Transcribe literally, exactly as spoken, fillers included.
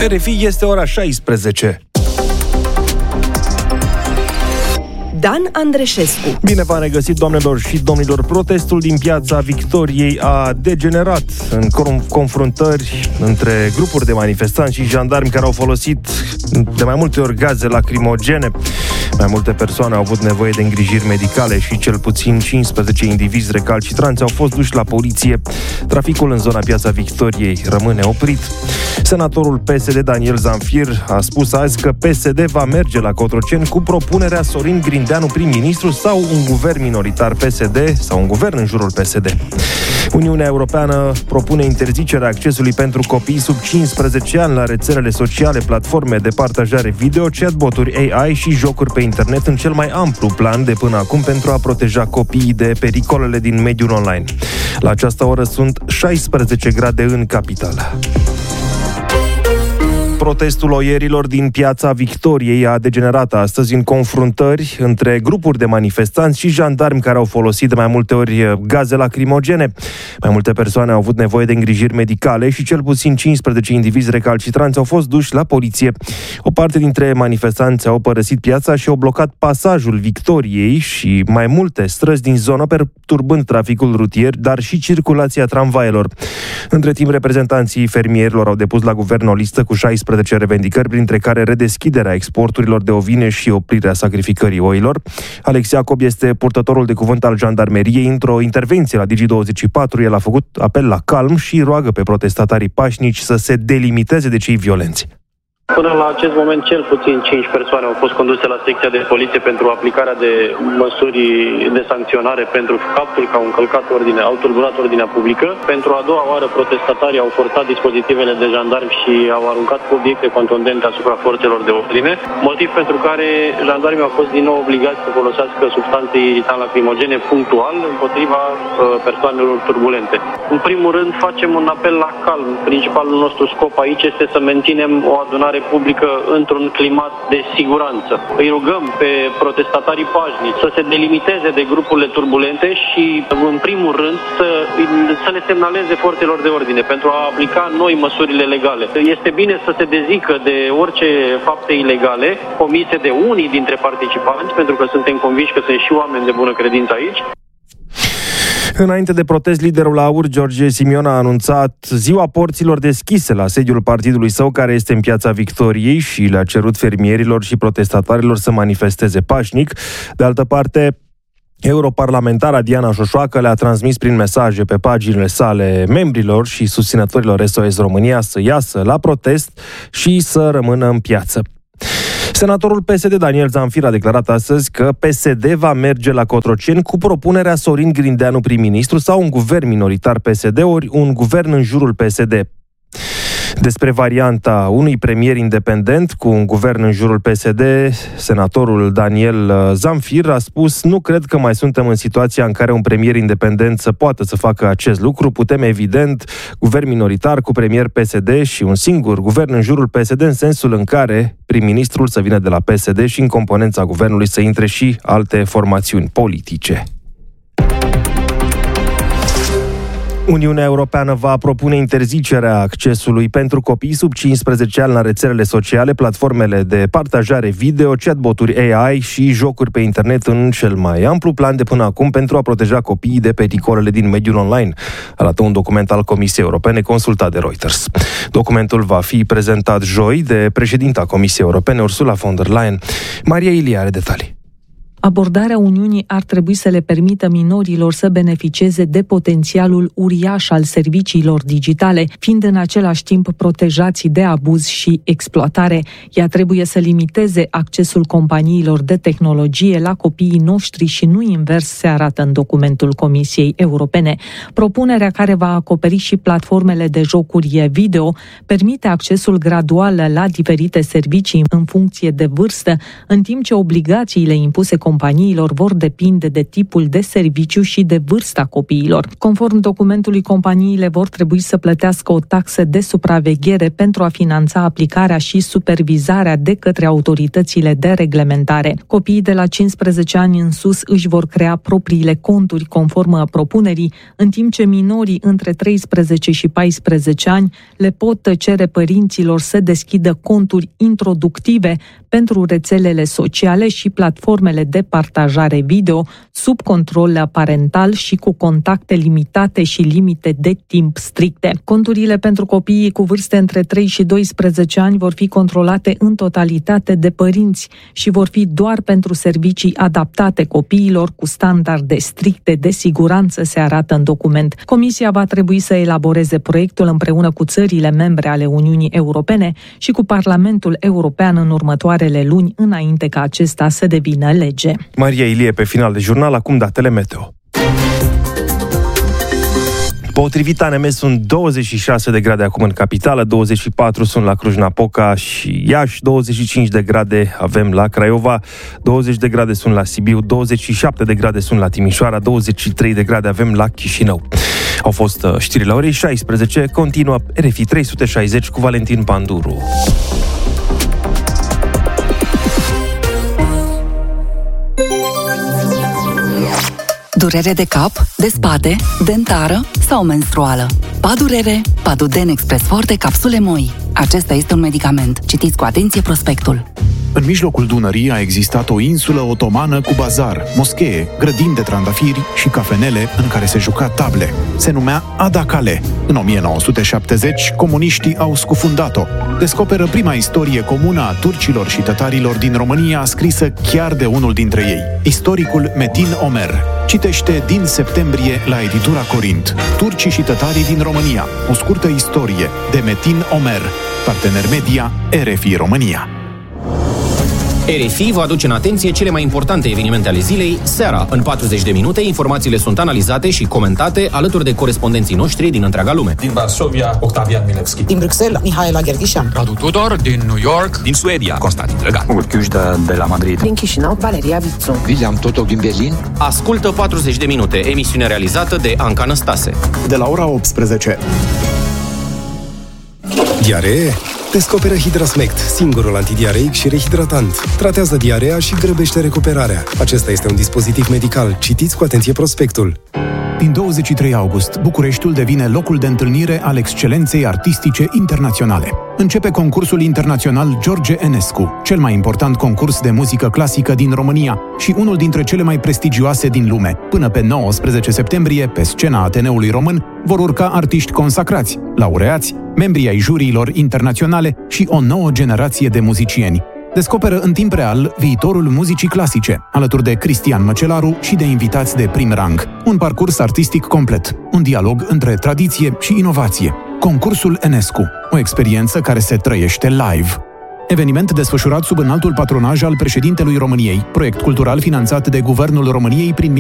R F I este ora șaisprezece. Dan Andreșescu. Bine v-am regăsit, doamnelor și domnilor. Protestul din Piața Victoriei a degenerat în confruntări între grupuri de manifestanți și jandarmi care au folosit de mai multe ori gaze lacrimogene. Mai multe persoane au avut nevoie de îngrijiri medicale și cel puțin cincisprezece indivizi recalcitranți au fost duși la poliție. Traficul în zona Piața Victoriei rămâne oprit. Senatorul P S D Daniel Zamfir a spus azi că P S D va merge la Cotroceni cu propunerea Sorin Grindeanu prim-ministru sau un guvern minoritar P S D sau un guvern în jurul P S D. Uniunea Europeană propune interzicerea accesului pentru copii sub cincisprezece ani la rețelele sociale, platforme de partajare video, chatboturi A I și jocuri pe internet în cel mai amplu plan de până acum pentru a proteja copiii de pericolele din mediul online. La această oră sunt șaisprezece grade în capitală. Protestul oierilor din Piața Victoriei a degenerat astăzi în confruntări între grupuri de manifestanți și jandarmi care au folosit de mai multe ori gaze lacrimogene. Mai multe persoane au avut nevoie de îngrijiri medicale și cel puțin cincisprezece indivizi recalcitranți au fost duși la poliție. O parte dintre manifestanți au părăsit piața și au blocat pasajul Victoriei și mai multe străzi din zonă, perturbând traficul rutier, dar și circulația tramvaielor. Între timp, reprezentanții fermierilor au depus la guvern o listă cu șaisprezece revendicări, printre care redeschiderea exporturilor de ovine și oprirea sacrificării oilor. Alex Iacob este purtătorul de cuvânt al jandarmeriei. Într-o intervenție la Digi douăzeci și patru, el a făcut apel la calm și roagă pe protestatarii pașnici să se delimiteze de cei violenți. Până la acest moment, cel puțin cinci persoane au fost conduse la secția de poliție pentru aplicarea de măsuri de sancționare pentru faptul că au încălcat ordine, au tulburat ordinea publică. Pentru a doua oară, protestatarii au forțat dispozitivele de jandarmi și au aruncat cu obiecte contundente asupra forțelor de ordine, motiv pentru care jandarmii au fost din nou obligați să folosească substanțe iritant lacrimogene punctual împotriva uh, persoanelor turbulente. În primul rând, facem un apel la calm. Principalul nostru scop aici este să menținem o adunare publică într-un climat de siguranță. Îi rugăm pe protestatarii pașnici să se delimiteze de grupurile turbulente și, în primul rând, să, să le semnaleze forțelor de ordine pentru a aplica noi măsurile legale. Este bine să se dezică de orice fapte ilegale comise de unii dintre participanți, pentru că suntem convinși că sunt și oameni de bună credință aici. Înainte de protest, liderul AUR, George Simion, a anunțat ziua porților deschise la sediul partidului său, care este în Piața Victoriei, și le-a cerut fermierilor și protestatarilor să manifesteze pașnic. De altă parte, europarlamentara Diana Șoșoacă le-a transmis prin mesaje pe paginile sale membrilor și susținătorilor S O S România să iasă la protest și să rămână în piață. Senatorul P S D Daniel Zamfir a declarat astăzi că P S D va merge la Cotroceni cu propunerea Sorin Grindeanu prim-ministru sau un guvern minoritar P S D ori un guvern în jurul P S D. Despre varianta unui premier independent cu un guvern în jurul P S D, senatorul Daniel Zamfir a spus: nu cred că mai suntem în situația în care un premier independent să poată să facă acest lucru. Putem, evident, guvern minoritar cu premier P S D și un singur guvern în jurul P S D, în sensul în care prim-ministrul să vină de la P S D și în componența guvernului să intre și alte formațiuni politice. Uniunea Europeană va propune interzicerea accesului pentru copii sub cincisprezece ani la rețelele sociale, platformele de partajare video, chatboturi A I și jocuri pe internet în cel mai amplu plan de până acum pentru a proteja copiii de pericolele din mediul online, arată un document al Comisiei Europene consultat de Reuters. Documentul va fi prezentat joi de președinta Comisiei Europene, Ursula von der Leyen. Maria Ilie are detalii. Abordarea Uniunii ar trebui să le permită minorilor să beneficieze de potențialul uriaș al serviciilor digitale, fiind în același timp protejați de abuz și exploatare. Ea trebuie să limiteze accesul companiilor de tehnologie la copiii noștri și nu invers, se arată în documentul Comisiei Europene. Propunerea, care va acoperi și platformele de jocuri video, permite accesul gradual la diferite servicii în funcție de vârstă, în timp ce obligațiile impuse companiilor companiilor vor depinde de tipul de serviciu și de vârsta copiilor. Conform documentului, companiile vor trebui să plătească o taxă de supraveghere pentru a finanța aplicarea și supervizarea de către autoritățile de reglementare. Copiii de la cincisprezece ani în sus își vor crea propriile conturi conform propunerii, în timp ce minorii între treisprezece și paisprezece ani le pot cere părinților să deschidă conturi introductive pentru rețelele sociale și platformele de partajare video sub control parental și cu contacte limitate și limite de timp stricte. Conturile pentru copiii cu vârste între trei și doisprezece ani vor fi controlate în totalitate de părinți și vor fi doar pentru servicii adaptate copiilor cu standarde stricte de siguranță, se arată în document. Comisia va trebui să elaboreze proiectul împreună cu țările membre ale Uniunii Europene și cu Parlamentul European în următoarele luni, înainte ca acesta să devină lege. Maria Ilie pe final de jurnal, acum datele meteo. Potrivit A N M sunt douăzeci și șase de grade acum în capitală, douăzeci și patru sunt la Cluj-Napoca și Iași, douăzeci și cinci de grade avem la Craiova, douăzeci de grade sunt la Sibiu, douăzeci și șapte de grade sunt la Timișoara, douăzeci și trei de grade avem la Chișinău. Au fost știrile la orei șaisprezece, continuă R F I trei sute șaizeci cu Valentin Panduru. Durere de cap, de spate, dentară sau menstruală. Padurere, Paduden Express Forte capsule moi. Acesta este un medicament. Citiți cu atenție prospectul. În mijlocul Dunării a existat o insulă otomană cu bazar, moschee, grădini de trandafiri și cafenele în care se juca table. Se numea Adacale. În o mie nouă sute șaptezeci, comuniștii au scufundat-o. Descoperă prima istorie comună a turcilor și tătarilor din România, scrisă chiar de unul dintre ei, istoricul Metin Omer. Citește din septembrie la editura Corint. Turcii și tătarii din România. O scurtă istorie de Metin Omer. Partener media R F I România. R F I vă aduce în atenție cele mai importante evenimente ale zilei, seara. În patruzeci de minute, informațiile sunt analizate și comentate alături de corespondenții noștri din întreaga lume. Din Varsovia, Octavian Milevski. Din Bruxelles, Mihaela Gherghișan. Radu Tudor, din New York. Din Suedia, Constantin Drăgan. Urchiușda de la Madrid. Din Chișinău, Valeria Vițu. William Totoc din Berlin. Ascultă patruzeci de minute, emisiune realizată de Anca Năstase. De la ora optsprezece. Diaree? Descoperă Hidrasmect, singurul antidiareic și rehidratant. Tratează diarea și grăbește recuperarea. Acesta este un dispozitiv medical. Citiți cu atenție prospectul. Din douăzeci și trei august, Bucureștiul devine locul de întâlnire al excelenței artistice internaționale. Începe concursul internațional George Enescu, cel mai important concurs de muzică clasică din România și unul dintre cele mai prestigioase din lume. Până pe nouăsprezece septembrie, pe scena Ateneului Român, vor urca artiști consacrați, laureați, membrii ai juriilor internaționale și o nouă generație de muzicieni. Descoperă în timp real viitorul muzicii clasice, alături de Cristian Măcelaru și de invitați de prim rang. Un parcurs artistic complet, un dialog între tradiție și inovație. Concursul Enescu, o experiență care se trăiește live. Eveniment desfășurat sub înaltul patronaj al președintelui României, proiect cultural finanțat de Guvernul României prin